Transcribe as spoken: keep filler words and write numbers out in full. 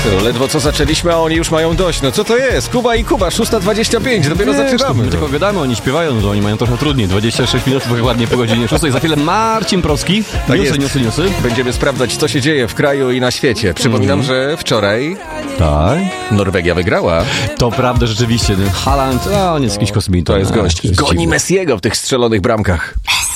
Ledwo co zaczęliśmy, a oni już mają dość. No co to jest? Kuba i Kuba, szósta dwadzieścia pięć, dopiero Wiesz, zaczynamy. My tylko gadamy, oni śpiewają, że oni mają trochę trudniej. dwadzieścia sześć minut, ładnie po godzinie szóstej. Za chwilę Marcin Proski. Tak newsy, jest. newsy, newsy. Będziemy sprawdzać, co się dzieje w kraju i na świecie. Przypominam, Mm. że wczoraj Tak. Norwegia wygrała. To prawda, rzeczywiście. Ten Haaland, a on jest jakiś kosmita. To jest gość. jest Goni dziwne. Messiego w tych strzelonych bramkach.